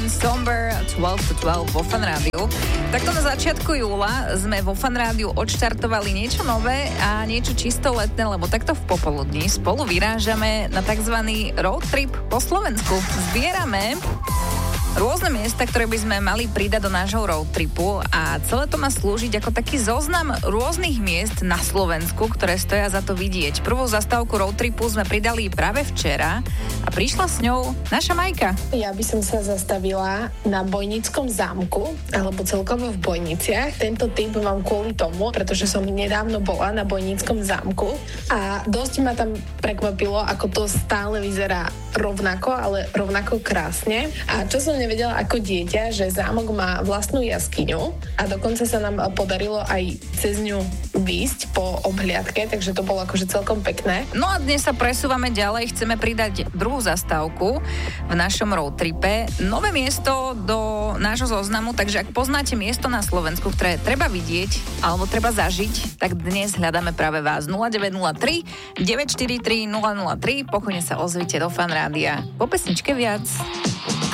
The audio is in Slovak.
Sheeran, Somber, 12 to 12 vo Fan Rádiu. Takto na začiatku júla sme vo Fan Rádiu odštartovali niečo nové a niečo čisto letné, lebo takto v popoludní spolu vyrážame na tzv. Road trip po Slovensku. Zbierame rôzne miesta, ktoré by sme mali pridať do nášho road tripu a celé to má slúžiť ako taký zoznam rôznych miest na Slovensku, ktoré stoja za to vidieť. Prvú zastávku road tripu sme pridali práve včera a prišla s ňou naša Majka. Ja by som sa zastavila na Bojnickom zámku, alebo celkovo v Bojniciach. Tento tip mám kvôli tomu, pretože som nedávno bola na Bojnickom zámku a dosť ma tam prekvapilo, ako to stále vyzerá rovnako, ale rovnako krásne. A čo som nevedela ako dieťa, že zámok má vlastnú jaskyňu a dokonca sa nám podarilo aj cez ňu výjsť po obhliadke, takže to bolo akože celkom pekné. No a dnes sa presúvame ďalej, chceme pridať druhú zastávku v našom road tripe. Nové miesto do nášho zoznamu, takže ak poznáte miesto na Slovensku, ktoré treba vidieť alebo treba zažiť, tak dnes hľadáme práve vás. 0903 943 003, pokojne sa ozvite do Fan Rádia. Po pesničke viac.